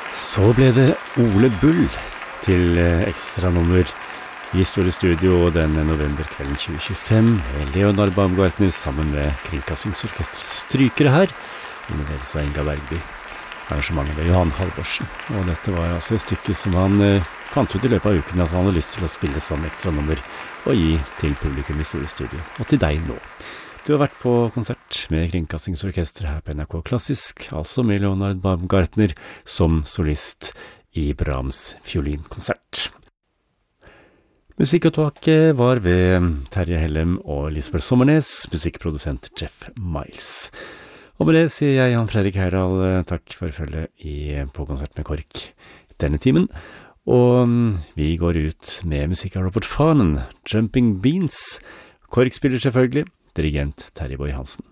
Så ble det Ole Bull til ekstra nummer i Store Studio denne novemberkvelden 2025 med Leonard Baumgartner sammen med Kringkastingsorkestrets strykere her, involvert av Inga Bergby. Arrangementet ved Johan Halvorsen, og dette var altså et stykke som han fant ut i løpet av uken at han hadde lyst til å spille som ekstra nummer og gi til publikum i Store Studio, og til deg nå. Du har vært på konsert med Kringkastingsorkestret her på NRK Klassisk, altså med Leonard Baumgartner som solist i Brahms fiolinkonsert. Musikkopptaket var ved Terje Hellem og Lisbeth Sommernes, musikkprodusent Jeff Miles. Og med det sier jeg, Jan Fredrik Heyerdahl, takk for følget på konsert med KORK denne timen. Og vi går ut med musikk av Robert Farnon, Jumping Beans. KORK spiller selvfølgelig, dirigent Terje Boy Hansen.